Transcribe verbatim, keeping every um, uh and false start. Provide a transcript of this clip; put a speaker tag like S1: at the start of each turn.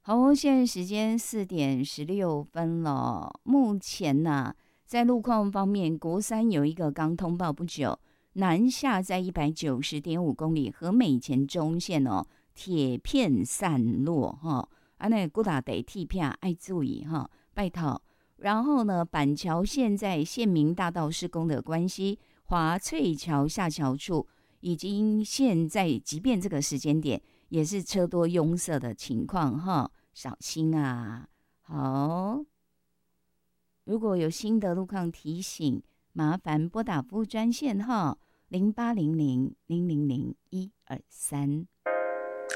S1: 好，现在时间四点十六分了。目前呢、啊，在路况方面，国三有一个刚通报不久，南下在一百九十点五公里，和美前中线哦，铁片散落哈，啊那古打得铁片爱注意哈，拜托。然后呢，板桥现在县民大道施工的关系，华翠桥下桥处已经现在，即便这个时间点，也是车多拥塞的情况哈。小心啊！好，如果有新的路况提醒，麻烦拨打服务专线哈，零八零零零零零一二三。